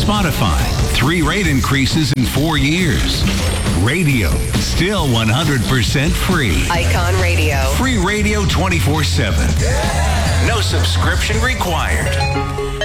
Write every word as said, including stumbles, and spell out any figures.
Spotify, three rate increases in four years. Radio, still one hundred percent free. Icon Radio. Free radio twenty-four seven. No subscription required.